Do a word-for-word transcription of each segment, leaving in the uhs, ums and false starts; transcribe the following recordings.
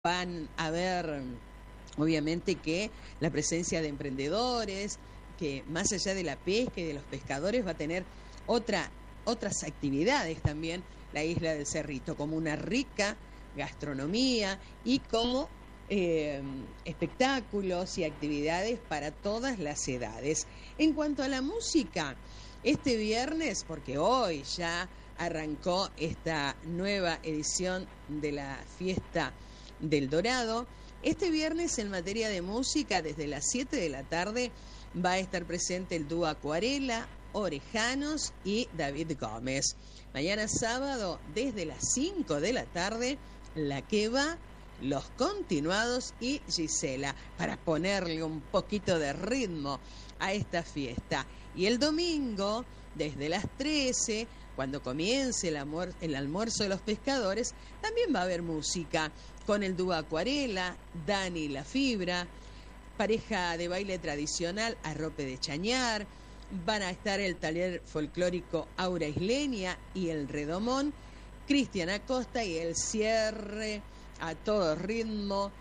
van a ver, obviamente, que la presencia de emprendedores, que más allá de la pesca y de los pescadores va a tener otra, otras actividades también la isla del Cerrito, como una rica gastronomía y como eh, espectáculos y actividades para todas las edades. En cuanto a la música, este viernes, porque hoy ya arrancó esta nueva edición de la Fiesta del Dorado, este viernes en materia de música, desde las siete de la tarde, va a estar presente el dúo Acuarela, Orejanos y David Gómez. Mañana sábado, desde las cinco de la tarde, La Queva, Los Continuados y Gisela, para ponerle un poquito de ritmo a esta fiesta. Y el domingo, desde las trece, cuando comience el, almuer- el almuerzo de los pescadores, también va a haber música con el dúo Acuarela, Dani La Fibra, pareja de baile tradicional Arrope de Chañar. Van a estar el taller folclórico Aura Isleña y el Redomón, Cristian Acosta, y el cierre a todo ritmo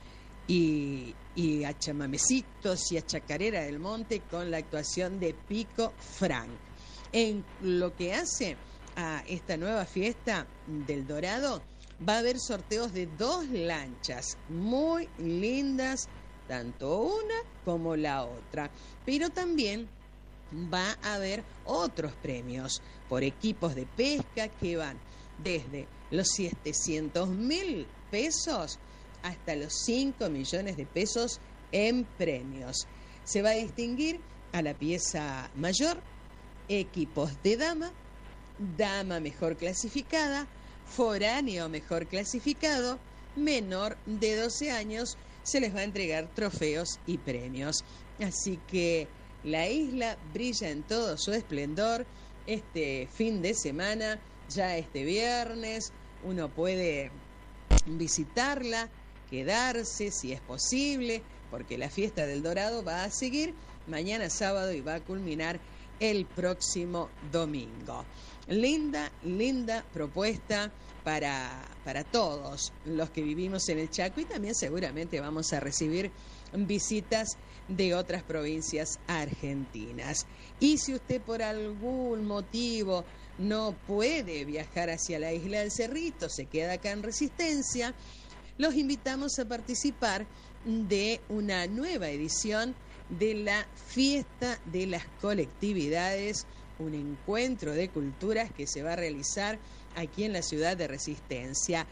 y, y a chamamecitos y a chacarera del monte con la actuación de Pico Frank. En lo que hace a esta nueva fiesta del Dorado, va a haber sorteos de dos lanchas muy lindas, tanto una como la otra, pero también va a haber otros premios por equipos de pesca que van desde los setecientos mil pesos hasta los cinco millones de pesos en premios. Se va a distinguir a la pieza mayor, equipos de dama, dama mejor clasificada, foráneo mejor clasificado, menor de doce años, se les va a entregar trofeos y premios. Así que la isla brilla en todo su esplendor este fin de semana, ya este viernes. Uno puede visitarla, quedarse si es posible, porque la Fiesta del Dorado va a seguir mañana sábado y va a culminar el próximo domingo. Linda, linda propuesta para, para todos los que vivimos en el Chaco, y también seguramente vamos a recibir visitas de otras provincias argentinas. Y si usted por algún motivo no puede viajar hacia la isla del Cerrito, se queda acá en Resistencia, los invitamos a participar de una nueva edición de la Fiesta de las Colectividades, un encuentro de culturas que se va a realizar aquí en la ciudad de Resistencia,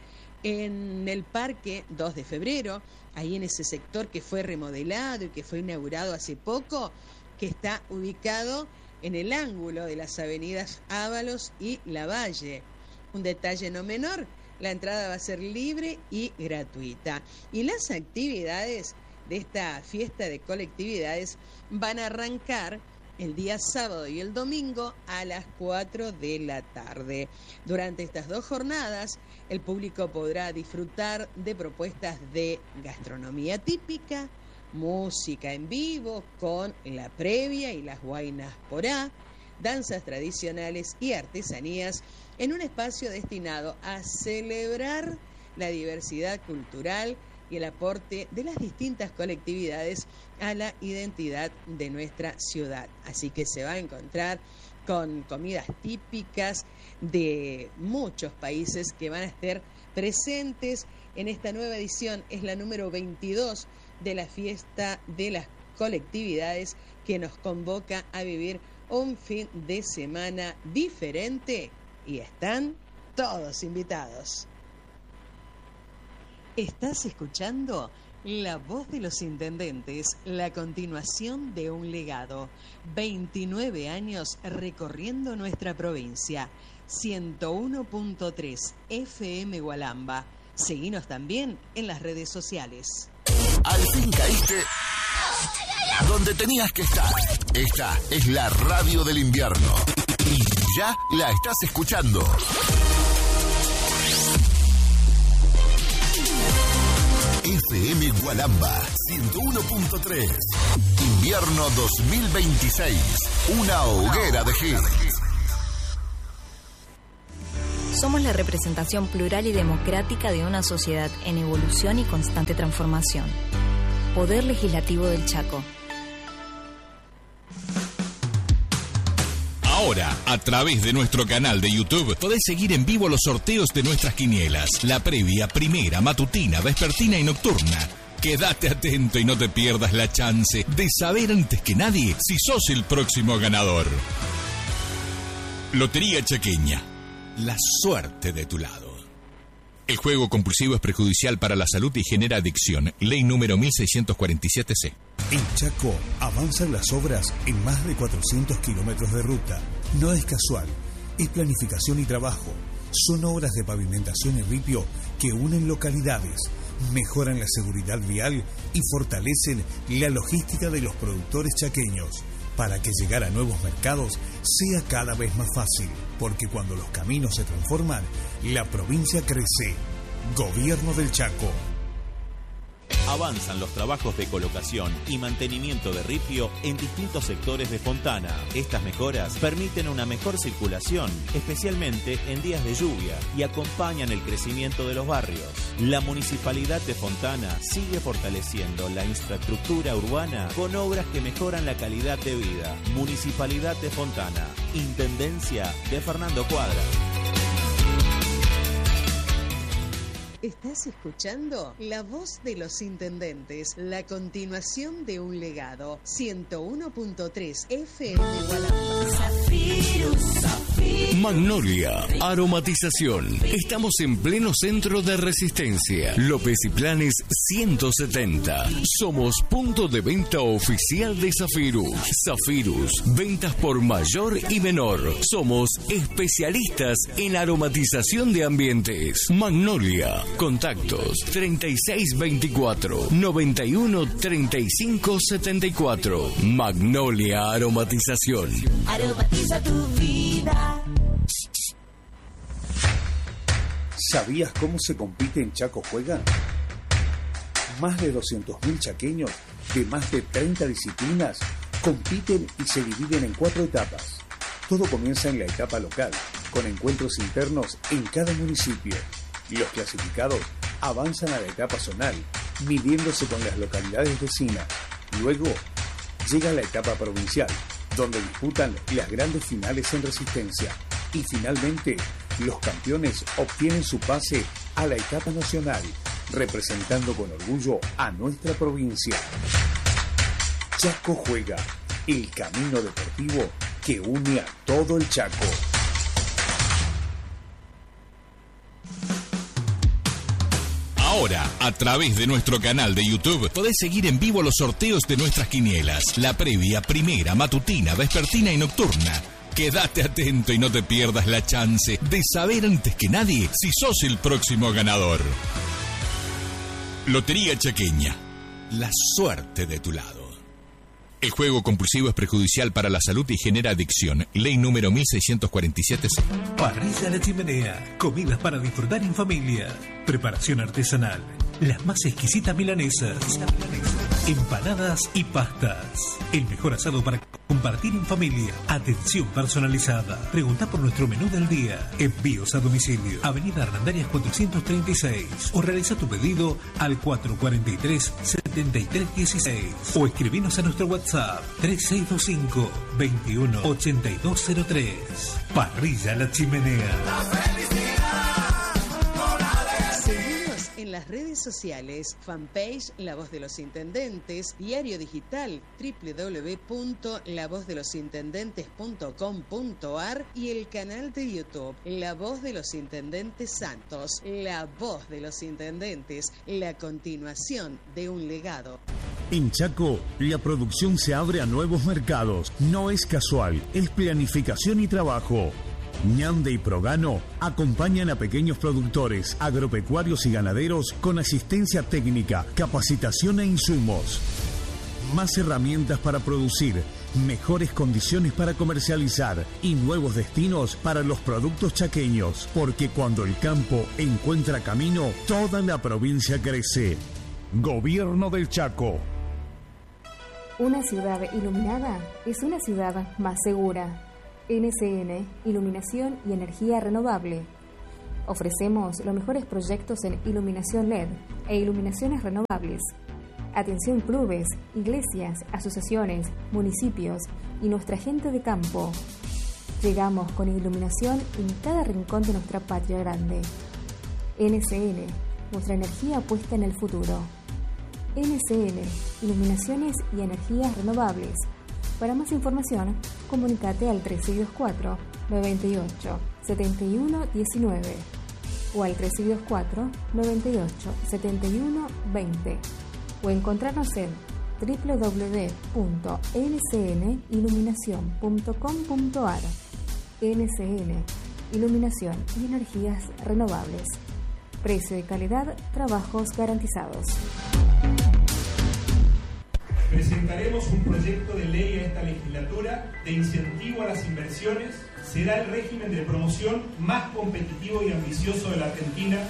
en el Parque dos de febrero, ahí en ese sector que fue remodelado y que fue inaugurado hace poco, que está ubicado en el ángulo de las avenidas Ábalos y Lavalle. Un detalle no menor, la entrada va a ser libre y gratuita. Y las actividades de esta fiesta de colectividades van a arrancar el día sábado y el domingo a las cuatro de la tarde. Durante estas dos jornadas, el público podrá disfrutar de propuestas de gastronomía típica, música en vivo con la previa y las guainas porá, danzas tradicionales y artesanías en un espacio destinado a celebrar la diversidad cultural y el aporte de las distintas colectividades a la identidad de nuestra ciudad. Así que se va a encontrar con comidas típicas de muchos países que van a estar presentes en esta nueva edición. Es la número veintidós de la Fiesta de las Colectividades, que nos convoca a vivir un fin de semana diferente, y están todos invitados. Estás escuchando La Voz de los Intendentes, la continuación de un legado. veintinueve años recorriendo nuestra provincia. ciento uno punto tres F M Gualamba. Seguinos también en las redes sociales. Al fin caíste donde tenías que estar. Esta es la radio del invierno. Y ya la estás escuchando. F M Gualamba ciento uno punto tres. Invierno dos mil veintiséis. Una hoguera de hits. Somos la representación plural y democrática de una sociedad en evolución y constante transformación. Poder Legislativo del Chaco. Ahora, a través de nuestro canal de YouTube, podés seguir en vivo los sorteos de nuestras quinielas. La previa, primera, matutina, vespertina y nocturna. Quédate atento y no te pierdas la chance de saber antes que nadie si sos el próximo ganador. Lotería Chaqueña. La suerte de tu lado. El juego compulsivo es perjudicial para la salud y genera adicción. Ley número mil seiscientos cuarenta y siete C. En Chaco avanzan las obras en más de cuatrocientos kilómetros de ruta. No es casual, es planificación y trabajo. Son obras de pavimentación y ripio que unen localidades, mejoran la seguridad vial y fortalecen la logística de los productores chaqueños para que llegar a nuevos mercados sea cada vez más fácil, porque cuando los caminos se transforman, la provincia crece. Gobierno del Chaco. Avanzan los trabajos de colocación y mantenimiento de ripio en distintos sectores de Fontana. Estas mejoras permiten una mejor circulación, especialmente en días de lluvia, y acompañan el crecimiento de los barrios. La Municipalidad de Fontana sigue fortaleciendo la infraestructura urbana con obras que mejoran la calidad de vida. Municipalidad de Fontana, Intendencia de Fernando Cuadra. Estás escuchando La Voz de los Intendentes, la continuación de un legado. ciento uno punto tres F M Gualamba. Zafiro, Zafiro. Magnolia, aromatización. Estamos en pleno centro de Resistencia. López y Planes ciento setenta. Somos punto de venta oficial de Zafirus. Zafirus, ventas por mayor y menor. Somos especialistas en aromatización de ambientes. Magnolia. Contactos treinta y seis veinticuatro, noventa y uno treinta y cinco setenta y cuatro. Magnolia Aromatización. Aromatiza tu vida. ¿Sabías cómo se compite en Chaco Juega? Más de doscientos mil chaqueños de más de treinta disciplinas compiten y se dividen en cuatro etapas. Todo comienza en la etapa local, con encuentros internos en cada municipio. Los clasificados avanzan a la etapa zonal, midiéndose con las localidades vecinas. Luego llega la etapa provincial, donde disputan las grandes finales en Resistencia. Y finalmente, los campeones obtienen su pase a la etapa nacional, representando con orgullo a nuestra provincia. Chaco Juega, el camino deportivo que une a todo el Chaco. Ahora, a través de nuestro canal de YouTube, podés seguir en vivo los sorteos de nuestras quinielas. La previa, primera, matutina, vespertina y nocturna. Quédate atento y no te pierdas la chance de saber antes que nadie si sos el próximo ganador. Lotería Chaqueña. La suerte de tu lado. El juego compulsivo es perjudicial para la salud y genera adicción. Ley número mil seiscientos cuarenta y siete C. Parrilla La Chimenea. Comidas para disfrutar en familia. Preparación artesanal. Las más exquisitas milanesas. Empanadas y pastas. El mejor asado para compartir en familia. Atención personalizada. Pregunta por nuestro menú del día. Envíos a domicilio. Avenida Arnaldarias cuatrocientos treinta y seis. O realiza tu pedido al cuatro cuatro tres, setenta y tres dieciséis. O escribinos a nuestro WhatsApp tres seis dos cinco, veintiuno ochenta y dos cero tres. Parrilla La Chimenea. Seguimos en las redes sociales, fanpage La Voz de los Intendentes, diario digital doble u doble u doble u punto la voz de los intendentes punto com punto a r y el canal de YouTube La Voz de los Intendentes Santos. La Voz de los Intendentes, la continuación de un legado. En Chaco, la producción se abre a nuevos mercados. No es casual, es planificación y trabajo. Ñande y Progano acompañan a pequeños productores, agropecuarios y ganaderos con asistencia técnica, capacitación e insumos. Más herramientas para producir, mejores condiciones para comercializar y nuevos destinos para los productos chaqueños. Porque cuando el campo encuentra camino, toda la provincia crece. Gobierno del Chaco. Una ciudad iluminada es una ciudad más segura. N S N, Iluminación y Energía Renovable. Ofrecemos los mejores proyectos en iluminación L E D e iluminaciones renovables. Atención clubes, iglesias, asociaciones, municipios y nuestra gente de campo. Llegamos con iluminación en cada rincón de nuestra patria grande. N S N, nuestra energía puesta en el futuro. N S N, iluminaciones y energías renovables. Para más información, comunícate al tres dos cuatro, nueve ocho, siete uno uno nueve o al tres dos cuatro, nueve ocho, siete uno dos cero o encontrarnos en doble u doble u doble u punto n s n iluminación punto com punto a r. N S N, iluminación y energías renovables. Precio y calidad, trabajos garantizados. Presentaremos un proyecto de ley a esta legislatura de incentivo a las inversiones. Será el régimen de promoción más competitivo y ambicioso de la Argentina.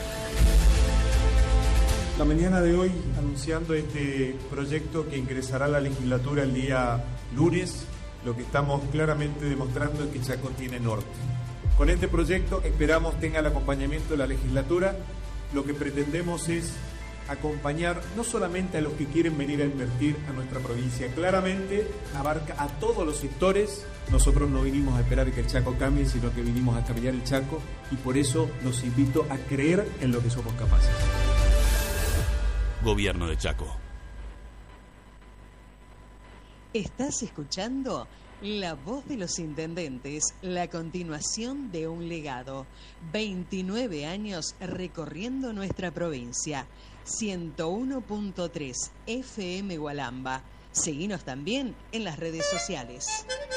La mañana de hoy, anunciando este proyecto que ingresará a la legislatura el día lunes, lo que estamos claramente demostrando es que Chaco tiene norte. Con este proyecto esperamos tenga el acompañamiento de la legislatura. Lo que pretendemos es acompañar no solamente a los que quieren venir a invertir a nuestra provincia, claramente abarca a todos los sectores. Nosotros no vinimos a esperar que el Chaco cambie, sino que vinimos a cambiar el Chaco, y por eso los invito a creer en lo que somos capaces. Gobierno de Chaco. Estás escuchando La Voz de los Intendentes, la continuación de un legado. veintinueve años recorriendo nuestra provincia. ciento uno punto tres F M Gualamba. Seguinos también en las redes sociales.